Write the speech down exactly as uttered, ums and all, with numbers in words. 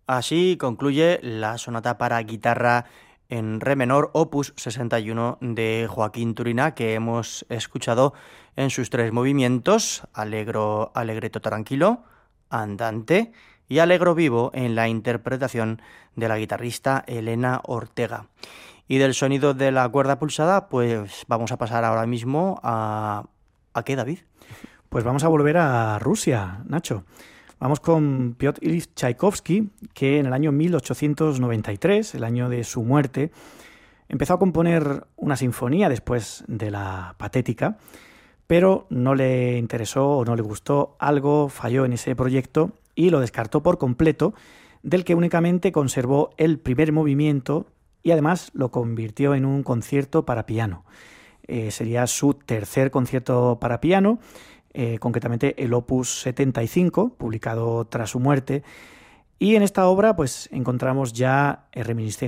Así concluye la sonata para guitarra en re menor, opus sesenta y uno de Joaquín Turina, que hemos escuchado en sus tres movimientos: allegro, allegretto tranquilo, andante y allegro vivo, en la interpretación de la guitarrista Elena Ortega. Y del sonido de la cuerda pulsada, pues vamos a pasar ahora mismo a... ¿A qué, David? Pues vamos a volver a Rusia, Nacho. Vamos con Piotr Ilich Tchaikovsky, que en el año mil ochocientos noventa y tres, el año de su muerte, empezó a componer una sinfonía después de la Patética, pero no le interesó o no le gustó algo, falló en ese proyecto y lo descartó por completo, del que únicamente conservó el primer movimiento y además lo convirtió en un concierto para piano. Eh, sería su tercer concierto para piano, eh, concretamente el opus setenta y cinco, publicado tras su muerte. Y en esta obra pues encontramos ya reminiscencias